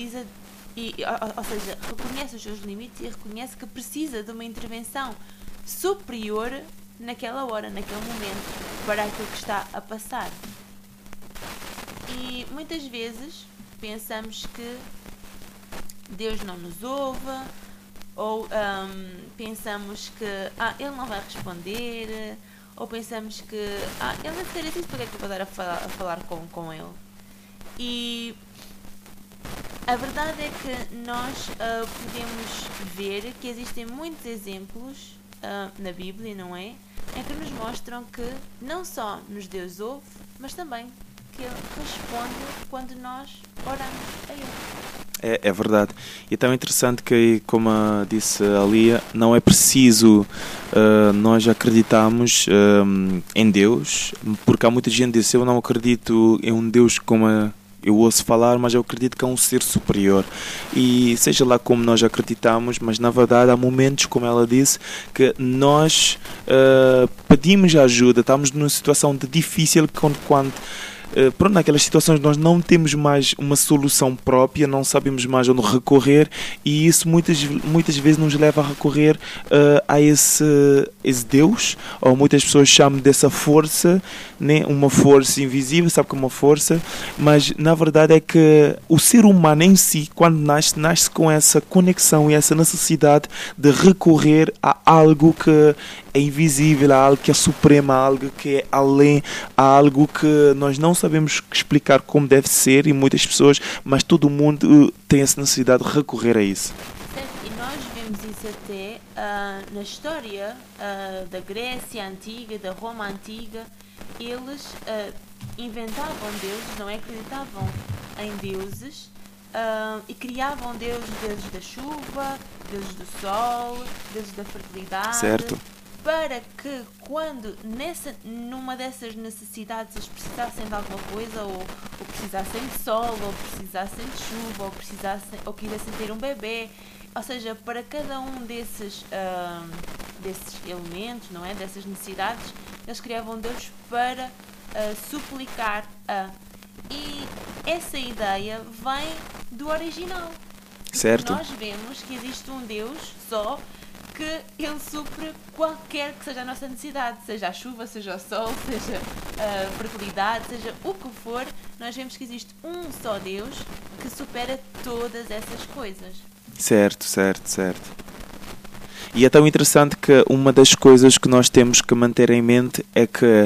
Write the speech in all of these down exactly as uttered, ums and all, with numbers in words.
precisa, e, ou, ou seja, reconhece os seus limites e reconhece que precisa de uma intervenção superior naquela hora, naquele momento, para aquilo que está a passar. E muitas vezes pensamos que Deus não nos ouve, ou um, pensamos que ah, Ele não vai responder, ou pensamos que ah, Ele deve ter isso, porque é que eu vou dar a falar, a falar com, com Ele? E a verdade é que nós uh, podemos ver que existem muitos exemplos uh, na Bíblia, não é? Em que nos mostram que não só nos Deus ouve, mas também que Ele responde quando nós oramos a Ele. É, é verdade. E é tão interessante que, como disse a Lia, não é preciso uh, nós acreditarmos uh, em Deus, porque há muita gente que diz, eu não acredito em um Deus como a, eu ouço falar, mas eu acredito que é um ser superior. E seja lá como nós acreditamos, mas na verdade há momentos, como ela disse, que nós uh, pedimos ajuda, estamos numa situação de difícil quando... quando Uh, pronto, naquelas situações nós não temos mais uma solução própria, não sabemos mais onde recorrer, e isso muitas, muitas vezes nos leva a recorrer uh, a esse, esse Deus, ou muitas pessoas chamam dessa força, né? Uma força invisível, sabe que é uma força, mas na verdade é que o ser humano em si, quando nasce, nasce com essa conexão e essa necessidade de recorrer a algo que é invisível, a algo que é supremo, a algo que é além, a algo que nós não sabemos explicar como deve ser, e muitas pessoas, mas todo mundo tem essa necessidade de recorrer a isso. E nós vemos isso até uh, na história uh, da Grécia Antiga, da Roma Antiga. Eles uh, inventavam deuses, não é? Acreditavam em deuses uh, e criavam deuses, deuses da chuva, deuses do sol, deuses da fertilidade. Certo. Para que quando nessa, numa dessas necessidades eles precisassem de alguma coisa, ou, ou precisassem de sol, ou precisassem de chuva, ou, precisassem, ou quisessem ter um bebê, ou seja, para cada um desses, uh, desses elementos, não é? Dessas necessidades, eles criavam Deus para uh, suplicar a. E essa ideia vem do original. Certo. Nós vemos que existe um Deus só, que Ele supre qualquer que seja a nossa necessidade, seja a chuva, seja o sol, seja a fertilidade, seja o que for. Nós vemos que existe um só Deus que supera todas essas coisas. Certo, certo, certo. E é tão interessante que uma das coisas que nós temos que manter em mente é que uh,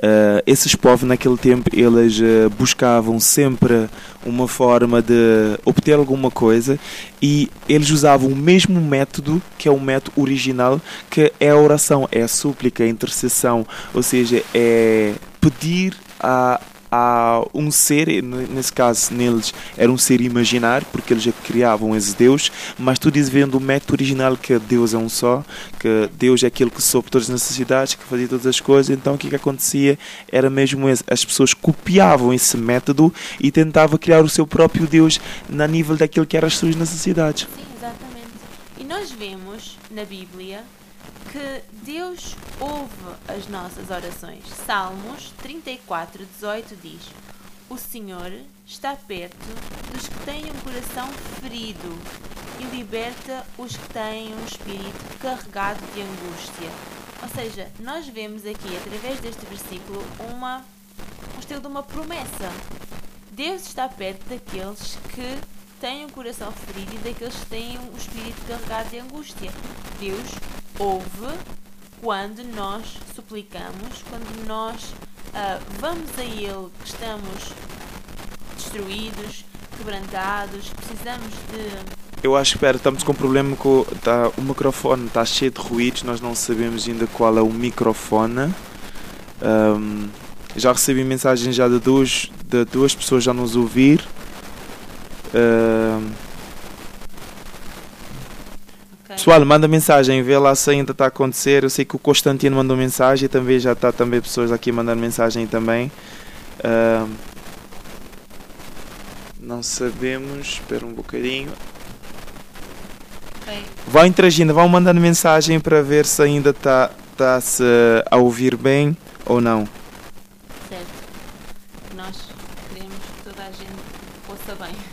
esses povos naquele tempo, eles uh, buscavam sempre uma forma de obter alguma coisa, e eles usavam o mesmo método, que é o método original, que é a oração, é a súplica, a intercessão, ou seja, é pedir a Há um ser, nesse caso neles era um ser imaginário, porque eles já criavam esse Deus, mas tu dizes vendo o método original que Deus é um só, que Deus é aquele que soube todas as necessidades, que fazia todas as coisas. Então o que, que acontecia era mesmo esse, as pessoas copiavam esse método e tentavam criar o seu próprio Deus na nível daquilo que eram as suas necessidades. Sim, exatamente. E nós vemos na Bíblia que Deus ouve as nossas orações. Salmos trinta e quatro, dezoito diz: o Senhor está perto dos que têm um coração ferido e liberta os que têm um espírito carregado de angústia. Ou seja, nós vemos aqui, através deste versículo, uma, um estilo de uma promessa. Deus está perto daqueles que têm um coração ferido e daqueles que têm um espírito carregado de angústia. Deus ouve quando nós suplicamos, quando nós uh, vamos a Ele, que estamos destruídos, quebrantados, precisamos de... Eu acho que, espera, estamos com um problema com tá, o microfone, está cheio de ruídos, nós não sabemos ainda qual é o microfone. Um, já recebi mensagem já de duas, de duas pessoas já nos ouvir. Um, Pessoal, manda mensagem, vê lá se ainda está a acontecer. Eu sei que o Constantino mandou mensagem, também já está também pessoas aqui mandando mensagem também. Uh, não sabemos, espera um bocadinho. Okay. Vão interagindo, vão mandando mensagem para ver se ainda está tá -se a ouvir bem ou não. Certo. Nós queremos que toda a gente ouça bem.